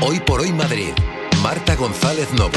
Hoy por Hoy Madrid. Marta González Novo.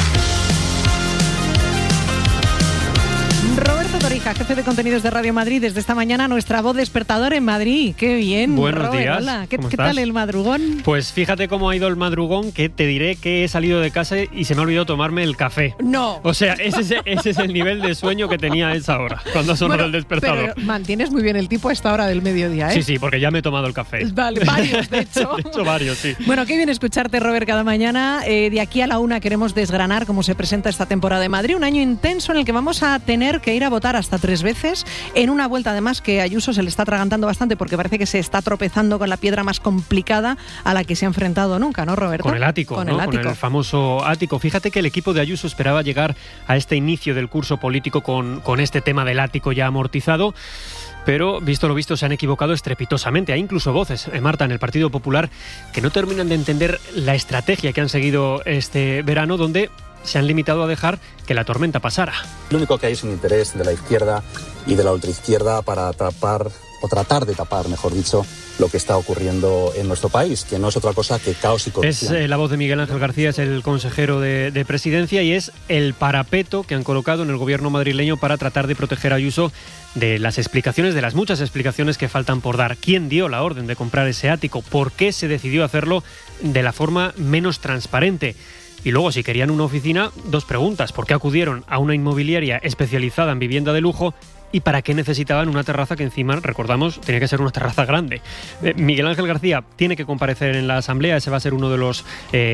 Roberto Torija, jefe de contenidos de Radio Madrid, desde esta mañana nuestra voz despertador en Madrid. ¡Qué bien! Buenos Robert, días. Hola. ¿Qué ¿Cómo tal estás? el madrugón? Pues fíjate cómo ha ido el madrugón, que te diré que he salido de casa y se me ha olvidado tomarme el café. No. O sea, ese es el nivel de sueño que tenía a esa hora, cuando sonó el despertador. Pero mantienes muy bien el tipo a esta hora del mediodía, ¿eh? Sí, porque ya me he tomado el café. Vale, varios, de hecho. De hecho, varios, sí. Bueno, qué bien escucharte, Robert, cada mañana. De aquí a la 1 queremos desgranar cómo se presenta esta temporada de Madrid. Un año intenso en el que vamos a tener que ir a votar hasta 3 veces. En una vuelta, además, que a Ayuso se le está atragantando bastante porque parece que se está tropezando con la piedra más complicada a la que se ha enfrentado nunca, ¿no, Roberto? Con el ático, Con ¿no? el ático. Con el famoso ático. Fíjate que el equipo de Ayuso esperaba llegar a este inicio del curso político con este tema del ático ya amortizado. Pero, visto lo visto, se han equivocado estrepitosamente. Hay incluso voces, Marta, en el Partido Popular, que no terminan de entender la estrategia que han seguido este verano, donde se han limitado a dejar que la tormenta pasara. Lo único que hay es un interés de la izquierda y de la ultraizquierda para tapar, o tratar de tapar, mejor dicho, lo que está ocurriendo en nuestro país, que no es otra cosa que caos y corrupción. Es la voz de Miguel Ángel García, es el consejero de Presidencia, y es el parapeto que han colocado en el gobierno madrileño para tratar de proteger a Ayuso de las explicaciones, de las muchas explicaciones que faltan por dar. ¿Quién dio la orden de comprar ese ático? ¿Por qué se decidió hacerlo de la forma menos transparente? Y luego, si querían una oficina, 2 preguntas. ¿Por qué acudieron a una inmobiliaria especializada en vivienda de lujo? ¿Y para qué necesitaban una terraza que encima, recordamos, tenía que ser una terraza grande? Miguel Ángel García tiene que comparecer en la Asamblea. Ese va a ser uno de los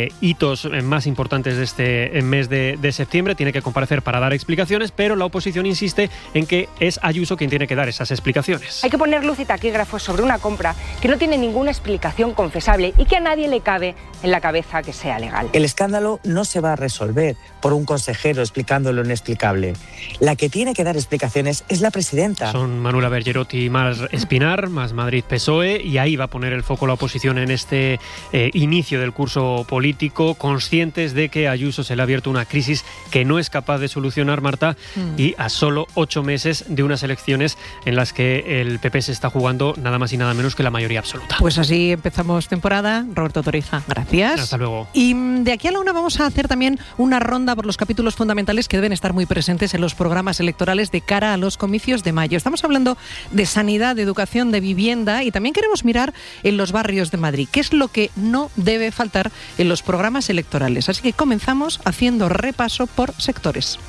hitos más importantes de este mes de septiembre. Tiene que comparecer para dar explicaciones, pero la oposición insiste en que es Ayuso quien tiene que dar esas explicaciones. Hay que poner luz y taquígrafos sobre una compra que no tiene ninguna explicación confesable y que a nadie le cabe en la cabeza que sea legal. El escándalo no se va a resolver por un consejero explicando lo inexplicable. La que tiene que dar explicaciones es la presidenta. Son Manuela Bergerotti y Mar Espinar, más Madrid PSOE, y ahí va a poner el foco la oposición en este inicio del curso político, conscientes de que a Ayuso se le ha abierto una crisis que no es capaz de solucionar, Marta, y a solo 8 meses de unas elecciones en las que el PP se está jugando nada más y nada menos que la mayoría absoluta. Pues así empezamos temporada. Roberto Torija, gracias. Hasta luego. Y de aquí a la 1 vamos a hacer también una ronda por los capítulos fundamentales que deben estar muy presentes en los programas electorales de cara a los comicios de mayo. Estamos hablando de sanidad, de educación, de vivienda, y también queremos mirar en los barrios de Madrid. ¿Qué es lo que no debe faltar en los programas electorales? Así que comenzamos haciendo repaso por sectores.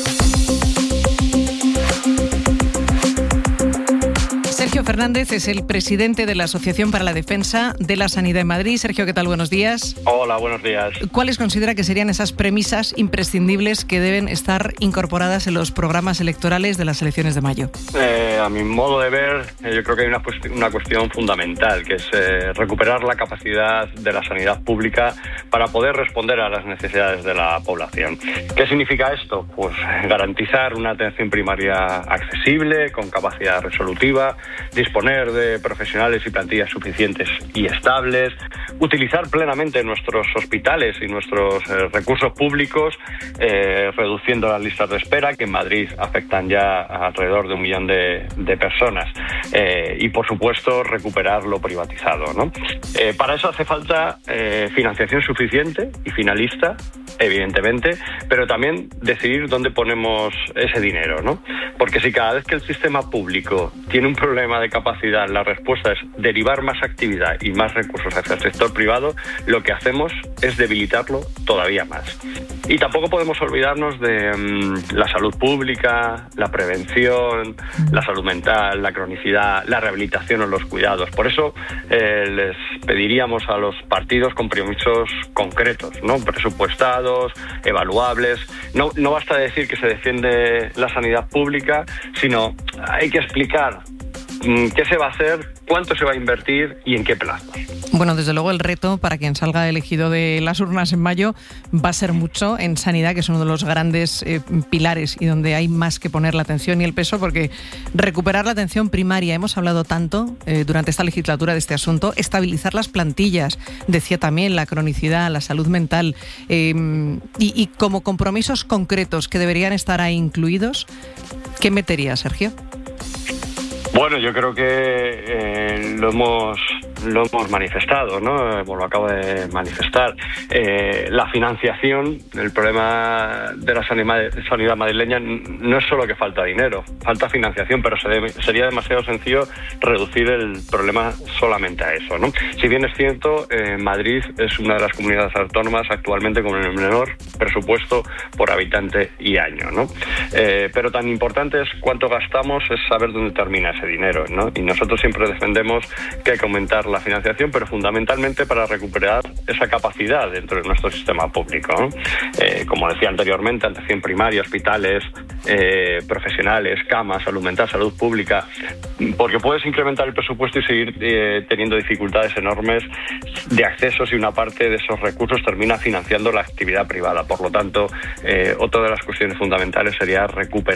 Sergio Fernández es el presidente de la Asociación para la Defensa de la Sanidad en Madrid. Sergio, ¿qué tal? Buenos días. Hola, buenos días. ¿Cuáles considera que serían esas premisas imprescindibles que deben estar incorporadas en los programas electorales de las elecciones de mayo? A mi modo de ver, yo creo que hay una cuestión fundamental, que es recuperar la capacidad de la sanidad pública para poder responder a las necesidades de la población. ¿Qué significa esto? Pues garantizar una atención primaria accesible, con capacidad resolutiva, disponer de profesionales y plantillas suficientes y estables, utilizar plenamente nuestros hospitales y nuestros recursos públicos, reduciendo las listas de espera, que en Madrid afectan ya a alrededor de 1 millón de personas, y por supuesto recuperar lo privatizado, ¿no? Para eso hace falta financiación suficiente y finalista, evidentemente, pero también decidir dónde ponemos ese dinero, ¿no? Porque si cada vez que el sistema público tiene un problema de capacidad, la respuesta es derivar más actividad y más recursos hacia el sector privado, lo que hacemos es debilitarlo todavía más. Y tampoco podemos olvidarnos de la salud pública, la prevención, la salud mental, la cronicidad, la rehabilitación o los cuidados. Por eso les pediríamos a los partidos compromisos concretos, ¿no? Presupuestados, evaluables. No basta decir que se defiende la sanidad pública, sino hay que explicar qué se va a hacer, cuánto se va a invertir y en qué plazo. Bueno, desde luego el reto para quien salga elegido de las urnas en mayo va a ser mucho en sanidad, que es uno de los grandes pilares y donde hay más que poner la atención y el peso, porque recuperar la atención primaria, hemos hablado tanto durante esta legislatura de este asunto, estabilizar las plantillas, decía también la cronicidad, la salud mental, y como compromisos concretos que deberían estar ahí incluidos, ¿qué metería, Sergio? Bueno, yo creo que lo hemos lo hemos manifestado, ¿no? Lo acabo de manifestar. La financiación, el problema de la sanidad madrileña no es solo que falta dinero, falta financiación, pero sería demasiado sencillo reducir el problema solamente a eso, ¿no? Si bien es cierto, Madrid es una de las comunidades autónomas actualmente con el menor presupuesto por habitante y año, ¿no? Pero tan importante es cuánto gastamos, es saber dónde termina ese dinero, ¿no? Y nosotros siempre defendemos que hay que aumentar la financiación, pero fundamentalmente para recuperar esa capacidad dentro de nuestro sistema público, ¿no? Como decía anteriormente, atención primaria, hospitales, profesionales, camas, salud mental, salud pública, porque puedes incrementar el presupuesto y seguir teniendo dificultades enormes de acceso si una parte de esos recursos termina financiando la actividad privada. Por lo tanto, otra de las cuestiones fundamentales sería recuperar